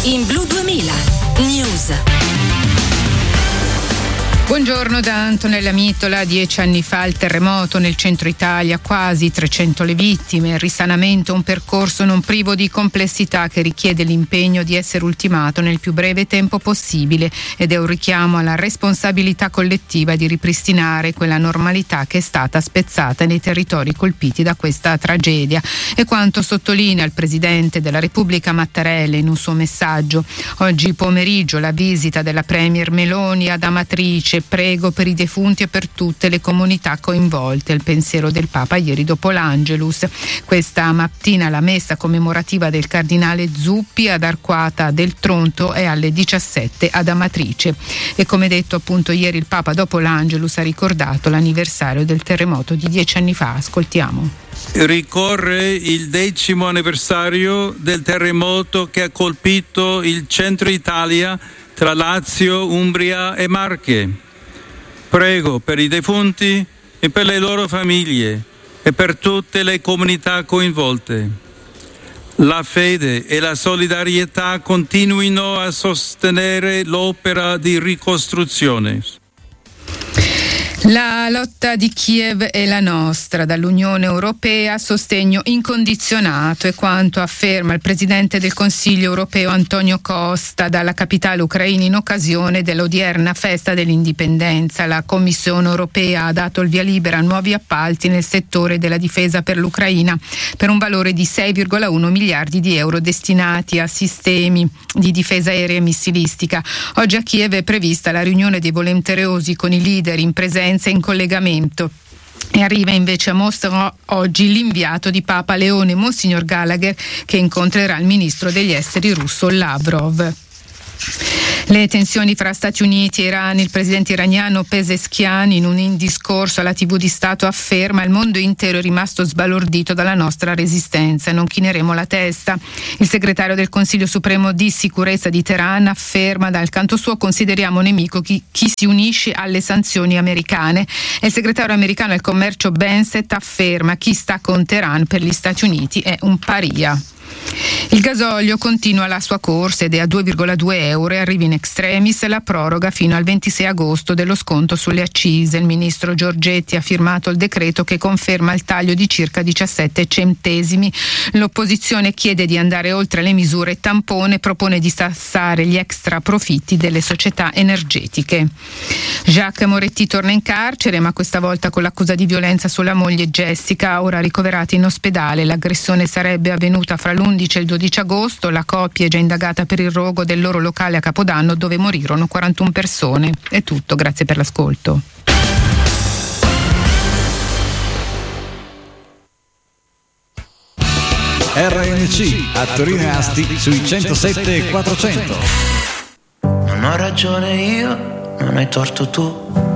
in Blu 2000 News. Buongiorno da Antonella Mitola. 10 anni fa il terremoto nel centro Italia, quasi 300 le vittime, il risanamento un percorso non privo di complessità che richiede l'impegno di essere ultimato nel più breve tempo possibile ed è un richiamo alla responsabilità collettiva di ripristinare quella normalità che è stata spezzata nei territori colpiti da questa tragedia. E quanto sottolinea il Presidente della Repubblica Mattarella in un suo messaggio. Oggi pomeriggio la visita della Premier Meloni ad Amatrice. Prego per i defunti e per tutte le comunità coinvolte. Il pensiero del Papa ieri dopo l'Angelus. Questa mattina la messa commemorativa del Cardinale Zuppi ad Arquata del Tronto è alle 17 ad Amatrice. E come detto appunto ieri il Papa dopo l'Angelus ha ricordato l'anniversario del terremoto di 10 anni fa. Ascoltiamo. Ricorre il 10° anniversario del terremoto che ha colpito il centro Italia tra Lazio, Umbria e Marche. Prego per i defunti e per le loro famiglie e per tutte le comunità coinvolte. La fede e la solidarietà continuino a sostenere l'opera di ricostruzione. La lotta di Kiev è la nostra, dall'Unione Europea sostegno incondizionato è quanto afferma il Presidente del Consiglio Europeo Antonio Costa dalla capitale ucraina in occasione dell'odierna festa dell'indipendenza. La Commissione Europea ha dato il via libera a nuovi appalti nel settore della difesa per l'Ucraina per un valore di 6,1 miliardi di euro destinati a sistemi di difesa aerea e missilistica. Oggi a Kiev è prevista la riunione dei volenterosi con i leader in presenza in collegamento. E arriva invece a Mostra oggi l'inviato di Papa Leone, Monsignor Gallagher, che incontrerà il ministro degli esteri russo Lavrov. Le tensioni fra Stati Uniti e Iran. Il presidente iraniano Pezeshkian in un discorso alla TV di Stato afferma: il mondo intero è rimasto sbalordito dalla nostra resistenza e non chineremo la testa. Il segretario del Consiglio Supremo di Sicurezza di Teheran afferma: dal canto suo consideriamo nemico chi si unisce alle sanzioni americane. E il segretario americano al commercio Bensett afferma: chi sta con Teheran per gli Stati Uniti è un paria. Il gasolio continua la sua corsa ed è a 2,2 euro e arriva in extremis la proroga fino al 26 agosto dello sconto sulle accise. Il ministro Giorgetti ha firmato il decreto che conferma il taglio di circa 17 centesimi. L'opposizione chiede di andare oltre le misure tampone e propone di tassare gli extra profitti delle società energetiche. Jacques Moretti torna in carcere, ma questa volta con l'accusa di violenza sulla moglie Jessica, ora ricoverata in ospedale. L'aggressione sarebbe avvenuta fra l'11 e il 12 agosto. La coppia è già indagata per il rogo del loro locale a Capodanno dove morirono 41 persone. È tutto, grazie per l'ascolto. RNC a Torino e Asti sui 107 e 400. Non ho ragione io, non hai torto tu.